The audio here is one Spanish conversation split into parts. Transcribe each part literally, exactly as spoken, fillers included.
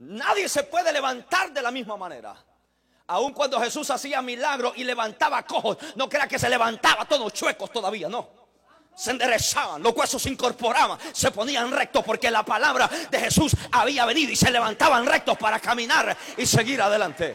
Nadie se puede levantar de la misma manera. Aun cuando Jesús hacía milagros y levantaba cojos, no crea que se levantaba todos chuecos todavía, no. Se enderezaban, los huesos se incorporaban, se ponían rectos porque la palabra de Jesús había venido y se levantaban rectos para caminar y seguir adelante.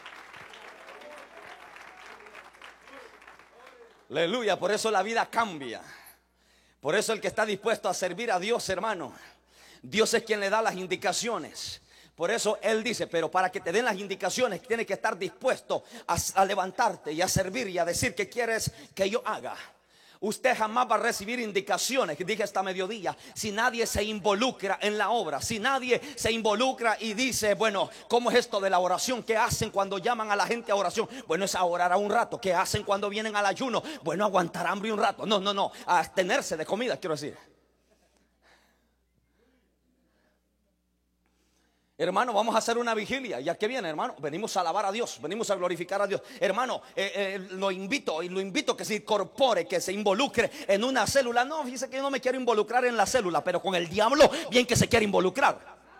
Aleluya, por eso la vida cambia. Por eso el que está dispuesto a servir a Dios, hermano, Dios es quien le da las indicaciones. Por eso Él dice, pero para que te den las indicaciones tienes que estar dispuesto a, a levantarte y a servir y a decir qué quieres que yo haga. Usted jamás va a recibir indicaciones, dije esta mediodía, si nadie se involucra en la obra. Si nadie se involucra y dice, bueno, ¿cómo es esto de la oración? ¿Qué hacen cuando llaman a la gente a oración? Bueno, es a orar a un rato. ¿Qué hacen cuando vienen al ayuno? Bueno, aguantar hambre un rato. No, no, no, a abstenerse de comida, quiero decir. Hermano, vamos a hacer una vigilia. ¿Y a qué viene, hermano? Venimos a alabar a Dios, venimos a glorificar a Dios. Hermano, eh, eh, lo invito y lo invito que se incorpore, que se involucre en una célula. No, fíjese que yo no me quiero involucrar en la célula, pero con el diablo bien que se quiere involucrar.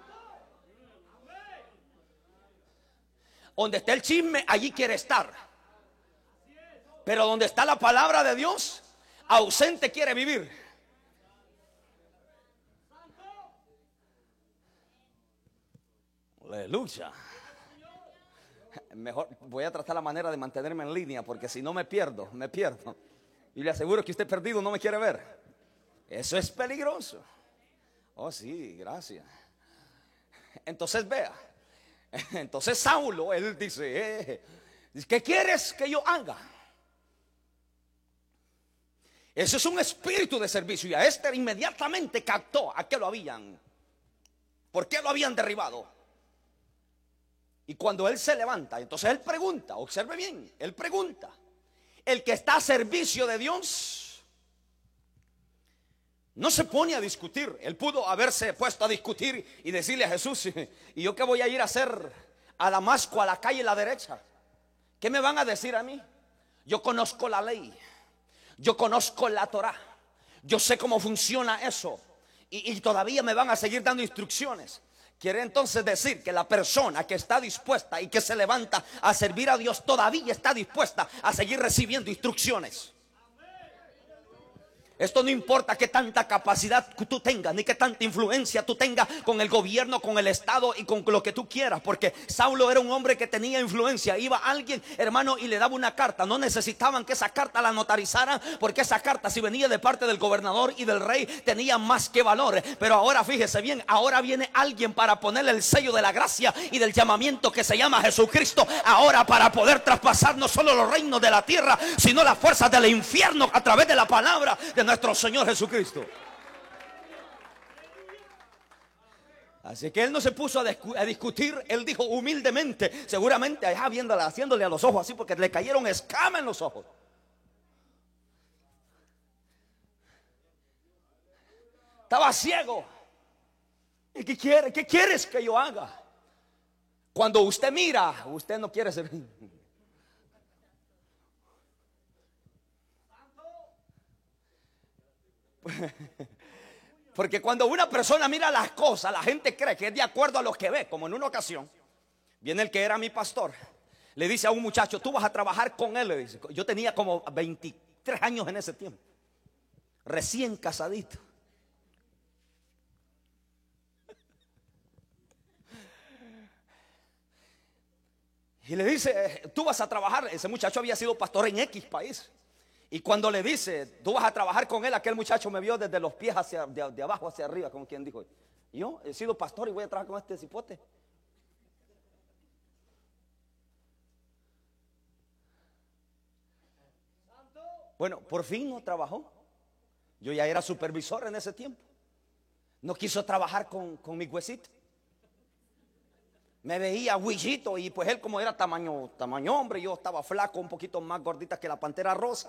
Donde está el chisme, allí quiere estar. Pero donde está la palabra de Dios, ausente quiere vivir. Aleluya. Mejor voy a tratar la manera de mantenerme en línea, porque si no me pierdo, me pierdo. Y le aseguro que usted perdido no me quiere ver. Eso es peligroso. Oh sí, gracias. Entonces vea. Entonces Saulo, él dice, eh, ¿qué quieres que yo haga? Ese es un espíritu de servicio. Y a este inmediatamente captó a qué lo habían, por qué lo habían derribado. Y cuando él se levanta, entonces él pregunta, observe bien, él pregunta, el que está a servicio de Dios no se pone a discutir. Él pudo haberse puesto a discutir y decirle a Jesús, ¿y yo qué voy a ir a hacer a Damasco, a la calle a la derecha? ¿Qué me van a decir a mí? Yo conozco la ley, yo conozco la Torá, yo sé cómo funciona eso, y, y todavía me van a seguir dando instrucciones. Quiere entonces decir que la persona que está dispuesta y que se levanta a servir a Dios todavía está dispuesta a seguir recibiendo instrucciones. Esto no importa qué tanta capacidad tú tengas, ni qué tanta influencia tú tengas con el gobierno, con el Estado y con lo que tú quieras. Porque Saulo era un hombre que tenía influencia. Iba alguien, hermano, y le daba una carta. No necesitaban que esa carta la notarizaran, porque esa carta, si venía de parte del gobernador y del rey, tenía más que valor. Pero ahora fíjese bien, ahora viene alguien para ponerle el sello de la gracia y del llamamiento que se llama Jesucristo. Ahora para poder traspasar no solo los reinos de la tierra, sino las fuerzas del infierno a través de la palabra de nuestro Señor Jesucristo. Así que él no se puso a, a discutir. Él dijo humildemente, seguramente allá viéndola, haciéndole a los ojos así, porque le cayeron escamas en los ojos. Estaba ciego. ¿Y qué quiere? ¿Qué quieres que yo haga? Cuando usted mira, usted no quiere servir. Porque cuando una persona mira las cosas, la gente cree que es de acuerdo a lo que ve. Como en una ocasión viene el que era mi pastor, le dice a un muchacho, tú vas a trabajar con él, le dice. Yo tenía como veintitrés años en ese tiempo, recién casadito. Y le dice, tú vas a trabajar. Ese muchacho había sido pastor en X país. Y cuando le dice, tú vas a trabajar con él, aquel muchacho me vio desde los pies hacia de, de abajo hacia arriba, como quien dijo, yo he sido pastor y voy a trabajar con este cipote. Bueno, por fin no trabajó. Yo ya era supervisor en ese tiempo. No quiso trabajar con, con mi huesito. Me veía huillito y pues él, como era tamaño, tamaño hombre, yo estaba flaco, un poquito más gordita que la pantera rosa.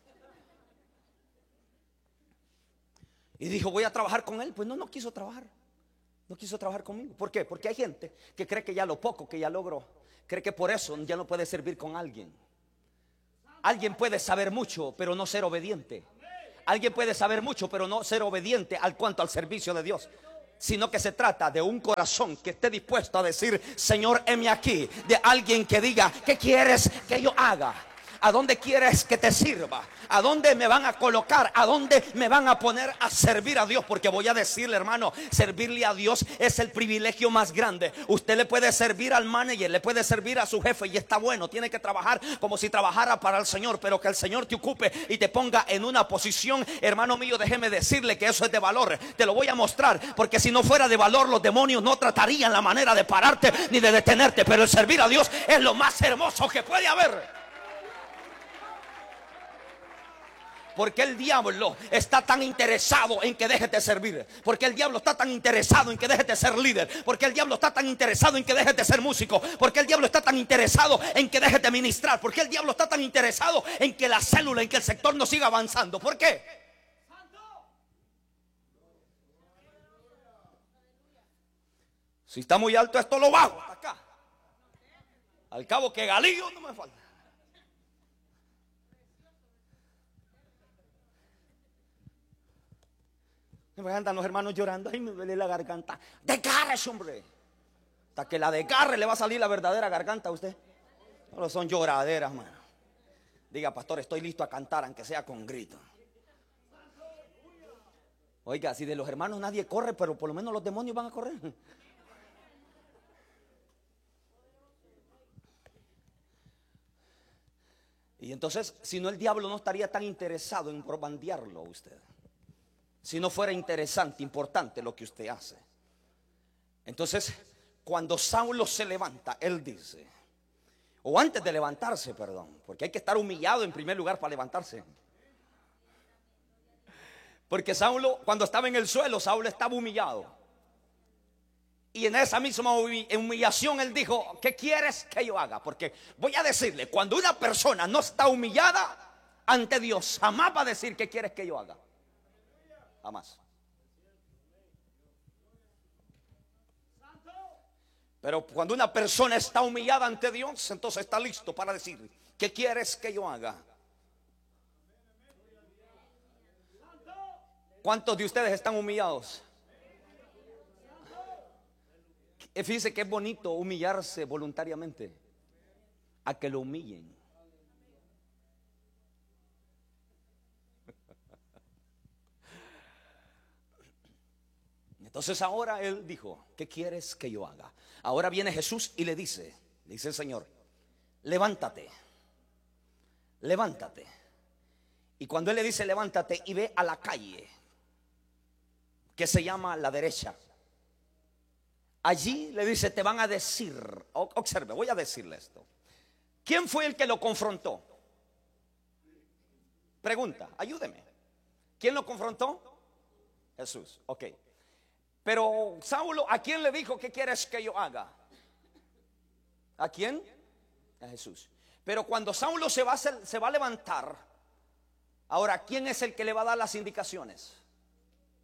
Y dijo, voy a trabajar con él. Pues no, no quiso trabajar. No quiso trabajar conmigo. ¿Por qué? Porque hay gente que cree que ya lo poco que ya logró, cree que por eso ya no puede servir con alguien. Alguien puede saber mucho, pero no ser obediente. Alguien puede saber mucho, pero no ser obediente al cuanto al servicio de Dios. sino que se trata de un corazón que esté dispuesto a decir: Señor, heme aquí. De alguien que diga: ¿qué quieres que yo haga? ¿A dónde quieres que te sirva? ¿A dónde me van a colocar? ¿A dónde me van a poner a servir a Dios? Porque voy a decirle, hermano, servirle a Dios es el privilegio más grande. Usted le puede servir al manager, le puede servir a su jefe, y está bueno, tiene que trabajar como si trabajara para el Señor, pero que el Señor te ocupe y te ponga en una posición, hermano mío, déjeme decirle que eso es de valor. Te lo voy a mostrar, porque si no fuera de valor, los demonios no tratarían la manera de pararte ni de detenerte. Pero el servir a Dios es lo más hermoso que puede haber. Porque el diablo está tan interesado en que dejes de servir. Porque el diablo está tan interesado en que dejes de ser líder. Porque el diablo está tan interesado en que dejes de ser músico. Porque el diablo está tan interesado en que dejes de ministrar. Porque el diablo está tan interesado en que la célula, en que el sector no siga avanzando. ¿Por qué? Si está muy alto, esto lo bajo hasta acá. Al cabo que galillo no me falta. Me andan los hermanos llorando: ay, me duele la garganta. Desgarre, hombre. Hasta que la desgarre le va a salir la verdadera garganta a usted. No son lloraderas, mano. Diga: pastor, estoy listo a cantar, aunque sea con grito. Oiga, si de los hermanos nadie corre, pero por lo menos los demonios van a correr. Y entonces, si no, el diablo no estaría tan interesado en probandearlo a usted. Si no fuera interesante, importante lo que usted hace. Entonces, cuando Saulo se levanta, él dice, o antes de levantarse, perdón, porque hay que estar humillado en primer lugar para levantarse. Porque Saulo, cuando estaba en el suelo, Saulo estaba humillado. Y en esa misma humillación él dijo: ¿qué quieres que yo haga? Porque voy a decirle, cuando una persona no está humillada ante Dios, jamás va a decir: ¿qué quieres que yo haga? Jamás. Pero cuando una persona está humillada ante Dios, entonces está listo para decir: ¿qué quieres que yo haga? ¿Cuántos de ustedes están humillados? Fíjense que es bonito humillarse voluntariamente, a que lo humillen. Entonces ahora él dijo: ¿qué quieres que yo haga? Ahora viene Jesús y le dice, le dice el Señor: levántate, levántate. Y cuando él le dice levántate y ve a la calle que se llama la derecha, allí le dice: te van a decir, observe, voy a decirle esto. ¿Quién fue el que lo confrontó? Pregunta, ayúdeme. ¿Quién lo confrontó? Jesús, ok. Pero Saulo, ¿a quién le dijo: ¿qué quieres que yo haga? ¿A quién? A Jesús. Pero cuando Saulo se va a, hacer, se va a levantar, ahora, ¿quién es el que le va a dar las indicaciones?